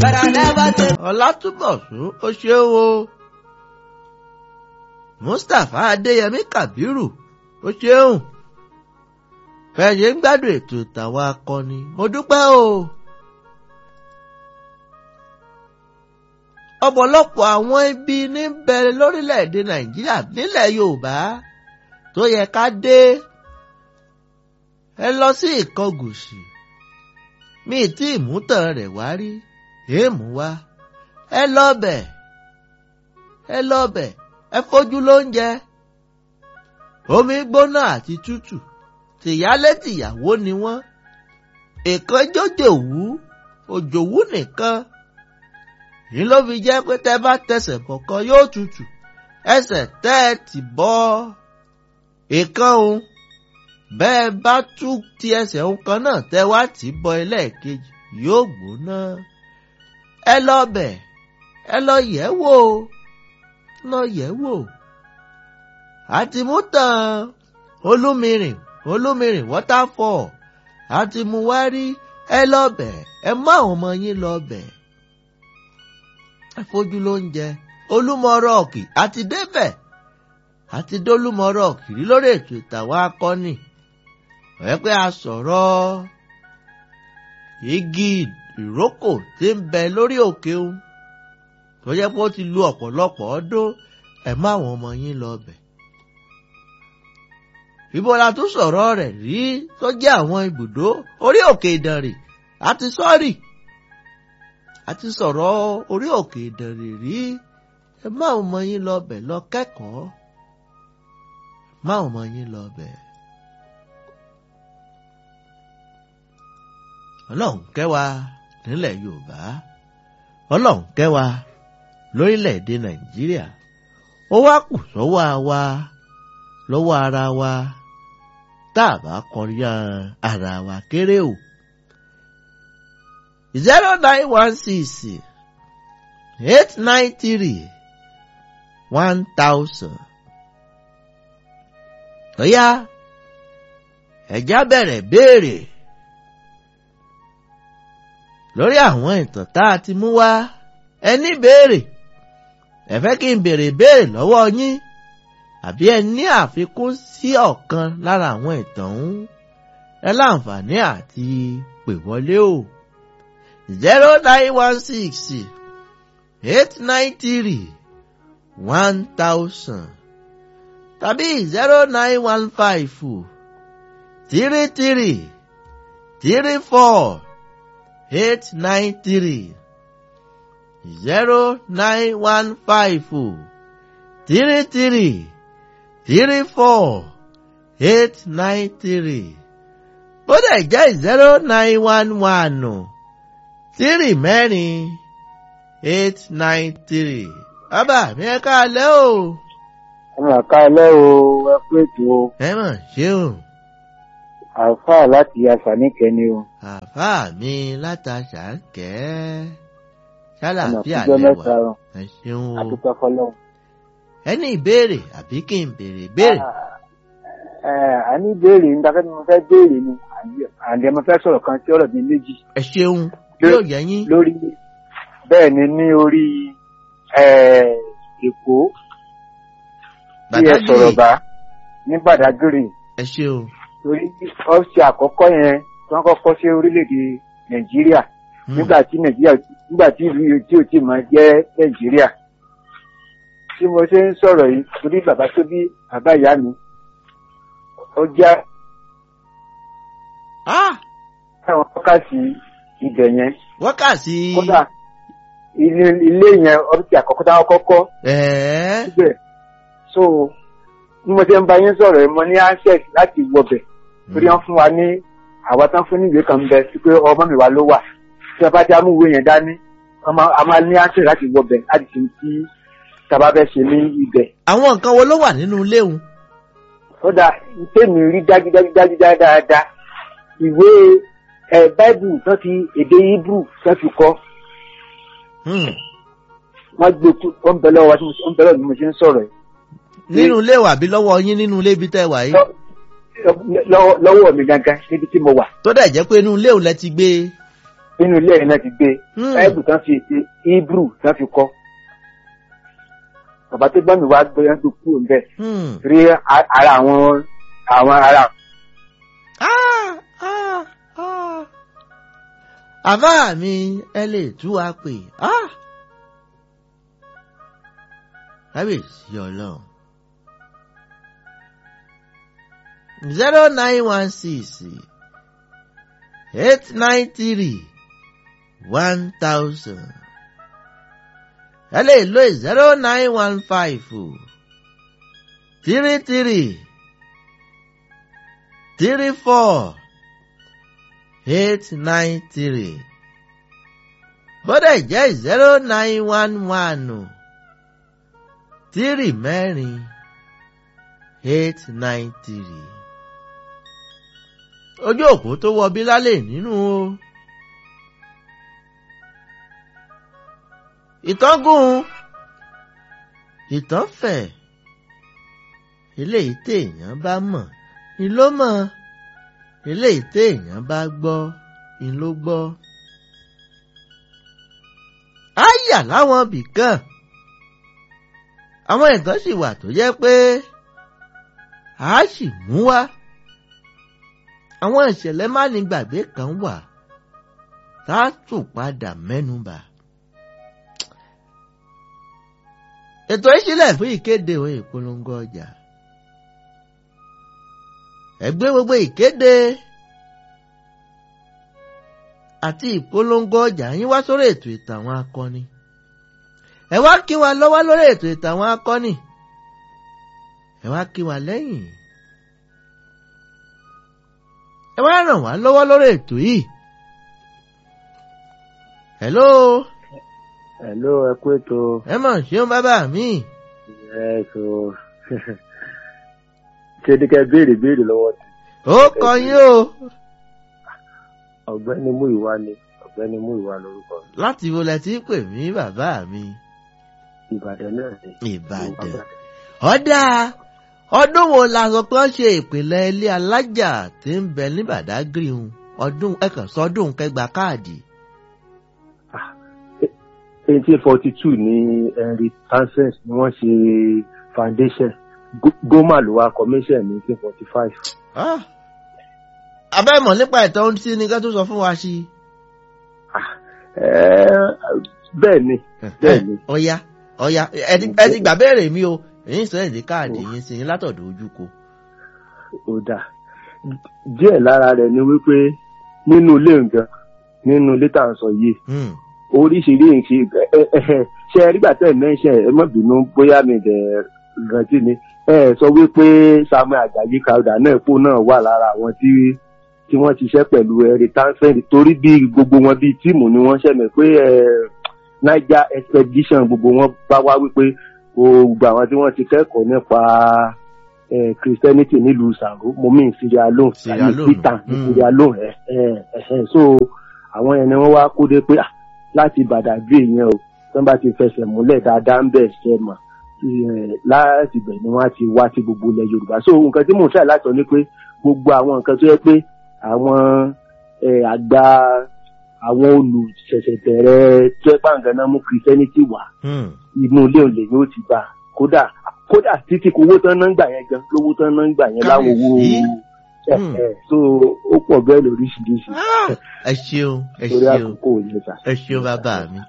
but I never take. Ọlátúbọ̀sún ó ṣeun o. Mustapha Adéyẹmí Kàbírù ó ṣeun. Fẹ̀yẹ̀ ń gbádùn ètò tàwọn akọni mo dúpẹ́ o. Ọ̀pọ̀lọpọ̀ àwọn ibi níbẹ̀ lórílẹ̀‐èdè Nàìjíríà nílẹ̀ Yorùbá tó yẹ ká dé. Ẹ lọ sí Ìkọgùsì. Mi tí ìmútàn rẹ̀ wá rí. Èèmù wá. Ẹ lọ bẹ̀. Ẹ lọ bẹ̀. Ẹ fojú lóúnjẹ. Omi gbóná àti tútù. Tìyálé tìyàwó ni wọ́n. Ìkan jòjòwú. Òjòwú nìkan. Ní ló fi jẹ́ pé tẹ́ bá tẹsẹ̀ kọ̀ọ̀kan yóò tutù. Ẹsẹ̀ tẹ́ ẹ tì bọ́ ìkan òun. Bẹ́ẹ̀ bá tún ti ẹsẹ̀ òun kan náà tẹ́ wá tì bọ́ ẹlẹ́ẹ̀kejì yóò gbóná. Ẹ lọ bẹ̀. Ẹ lọ yẹ̀ wò. Lọ yẹ̀ wò. Àti mú tàn Olúmirìn waterfall. Àti mú wá rí. Ẹ lọ bẹ̀. Ẹ mú àwọn ọmọ yín lọ bẹ̀. Ẹ fojú lóúnjẹ. Olúmọ rọ́ọ̀kì àti débẹ̀. Àti dólúmọ rọ́ọ̀kì rí lórí ètò ìtàwọn akọni. Ọ̀rẹ́ pé a sọ̀rọ̀ igi ìrókò tí ń bẹ lórí òkè òun. Tó jẹ́ pé ó ti lu ọ̀pọ̀lọpọ̀ ọdún. Ẹ má àwọn ọmọ yín lọ bẹ̀. Ibo la tún sọ̀rọ̀ rẹ̀ rí tó jẹ́ àwọn ibùdó orí òkè Ìdànrè àti sọ́ọ̀rì. Àti sọ̀rọ̀ orí òkè Ìdànrè rí. Ẹ má àwọn ọmọ yín lọ bẹ̀ lọ kẹ́kọ̀ọ́. Má àwọn ọmọ yín lọ bẹ̀. Ọlọ́run kẹ́ wa nílẹ̀ Yorùbá. Ọlọ́run kẹ́ wa lórílẹ̀‐èdè Nàìjíríà. Ó wá kù sọ́wọ́ wa lọ́wọ́ ara wa tá a bá kọrí ara wa kéré o. 0916 893 1000. Ọ̀yá ẹ̀já bẹ̀rẹ̀ béèrè lórí àwọn ìtàn tá a ti mú wá. Ẹ ní béèrè. Ẹ fẹ́ kí n béèrè béèrè lọ́wọ́ yín. Àbí ẹ ní àfikún sí ọ̀kan lára àwọn ìtàn ọ̀hún. Ẹ láǹfààní àti pè wọlé o. 0916 893 1000 tàbí 0915 33 34 893 0915 33 34 893 bó dẹ̀ jẹ́ 0911 3 mẹ́rin 893. Bàbá mi ẹ káalẹ́ o. Ẹ mà káalẹ́ o, ẹ pé tó. Ẹ mà ṣé o. Àfáà láti Aṣàníkẹ́ ni o. Àfáà mi láti Aṣàníkẹ́. Ṣàlàáfíà lẹ́wà. Ẹ ṣeun o. Adúpẹ́ fọlọ́run. Ẹ ní ìbéèrè àbí kí n béèrè ìbéèrè? A ní ìbéèrè nígbà tí mo fẹ́ béèrè ni àǹdẹ̀ mo fẹ́ sọ̀rọ̀ kan sí ọ̀rọ̀ bíi méjì. Ẹ ṣeun yóò yẹ yín. Lórí bẹ́ẹ̀ ni ní orí Èkó tí ẹ sọ̀rọ̀ bá ní Bàdágìrì. Ẹ ṣeun. Torí ọ́fíìsì àkọ́kọ́ yẹn tí wọ́n kọ́kọ́ sí orílẹ̀-èdè Nàìjíríà nígbà tí ìlú yìí tí ò tí máa jẹ́ Nàìjíríà. Tí mo ṣe ń sọ̀rọ̀ yìí torí bàbá tó bí bàbá ìyá mi ó já àwọn wákàtí ibẹ̀ yẹn. Wákàtí. Kódà ilé yẹn ọ́fíìsì àkọ́kọ́ táwọn kọ́kọ́. Síbẹ̀ so bí mo ṣe ń bá yín sọ̀rọ̀ yìí mo ní access láti wọbẹ̀ torí wọ́n fún wa ní àwa tán fún níwèé kan bẹ sí pé ọmọ mi wà ló wà tí wọ́n bá já mú ìwé yẹn dání a máa ní access láti wọbẹ̀ láti fi tí tàbá fẹ́ ṣe ní ibẹ̀. Àwọn nǹkan wo ló wà nínú ilé òun? Ó dà tèmi rí dájúdájú dáadáa ìwé báìbù tó fi èdè Hebrew tó fi kọ́. Wọ́n gbé ó ń bẹ lọ́wọ́ bí mo ṣe ń sọ̀rọ̀ yìí. Nínú ilé wà bí lọ́wọ́ yín nínú ilé ibi tẹ́ wà yìí? Lọ́wọ́ mi gangan níbi tí mo wà. Tó dẹ̀ jẹ́ pé inú ilé òun lẹ ti gbé. nínú ilé ẹ̀ náà ti gbé báìbù tán fi ètè Hebrew tán fi kọ́ bàbá tó gbọ́ mi wá gbé yẹn tó kúrò ń bẹ̀ rí ara àwọn ará. àbá mi ẹ lè tú wa pè kábíyèsí ọlọ́run 0916 893 1000 ẹ lè lo 0915 33 34 893 bọ́dẹ̀ jẹ́ 0911 3 893 ojú òpó tó wọ bí lálẹ́ nínú o. ìtọ́gùn ìtọ́fẹ̀ eléyìí téèyàn bá mọ̀ ni ló mọ̀ eléyìí téèyàn bá gbọ́ ni ló gbọ́. á yà láwọn bìkan àwọn ìtàn sì wà tó jẹ́ pé a sì mú wá àwọn ìṣẹ̀lẹ̀ mánigbàgbé kan wà tá a tún padà mẹ́nubà. ètò ìṣílẹ̀ fún ìkéde òun ìpolongo ọjà ẹgbẹ́ gbogbo ìkéde àti ìpolongo ọjà yín wá sórí ètò ìtàn àwọn akọni ẹ wá kí wa lọ́wọ́ lórí ètò ìtàn àwọn akọni ẹ wá kí wa lẹ́yìn ẹ wá ràn wá lọ́wọ́ lórí ètò yìí. hello. Hello, ẹ kú ètò. ẹ mọ̀ ṣeun bàbá mi. ẹ so ṣe ni kẹ́ béèrè lọ́wọ́ tí. ó kọ yín o. ọ̀gbẹ́ni Múyìwá ni ọ̀gbẹ́ni Múyìwá lórúkọ mi. láti wo lẹ ti ń pè mí bàbá mi. Ìbàdàn náà ni. Ìbàdàn. ọ̀dà ọdún wo la sọ pé wọ́n ṣe ìpìlẹ̀ ilé alájà tí ń bẹ ní Bàdágìrì ọdún ẹ̀kan sọdún kẹgbà káàdì. 1842 ní Henry Townsend ni wọ́n ṣe foundation Goma ló wá commission ní 1845. abẹ́mọ̀ nípa ìtàn ohun tí ní ká tó sọ fún wa sí. bẹ́ẹ̀ ni. ọ̀ya ẹ ti gbà bẹ́ẹ̀rẹ̀ mi o èyí sọ èdè káàdì yín sí yín látọ̀dọ̀ ojúko. ó dà díẹ̀ lára rẹ̀ ni wípé nínú ilé nǹkan nínú ilé tá à ń sọ yìí oríṣiríṣi ṣe nígbà tẹ́ ẹ̀ mẹ́ṣẹ̀ ẹ má bínú bóyá mi dẹ̀ rántí ni sọ wípé Samuel Àjàyí Crowther náà epo náà wà lára àwọn tí wọ́n ṣiṣẹ́ pẹ̀lú Henry Townsend torí bí gbogbo wọn bíi tíìmù ni wọ́n ṣẹ̀mẹ̀ pé Niger Expedition gbogbo wọn bá wá wípé gbogbo àwọn tí wọ́n ti kẹ́kọ̀ọ́ nípa Christianity nílùú Ṣàngó momi Sierra Leone Sierra Leone so àwọn yẹn ni wọ́n wá kó dé pé láti Badagry yẹn o tí wọ́n bá ti fẹsẹ̀ múlẹ̀ dáadáa ń bẹ̀ ṣe mọ̀ láti bẹ̀ ni wọ́n á ti wá sí gbogbo ilẹ̀ Yorùbá so nǹkan tí mò ń ṣàì láti sọ ni pé gbogbo àwọn nǹkan tó yẹ pé àwọn àgbà àwọn olùṣẹ̀ṣẹ̀ bẹ̀rẹ̀ tó yẹ pàǹgàn náà mú Christianity wá inú ilé òǹlẹ yóò ti bá kódà títí owó tán náà ń gbà yẹn gan lówó tán náà ń gbà yẹn láwọn owó so ó pọ̀ bẹ́ẹ̀ lóríṣiríṣi. ẹ ṣeun bàbá mi.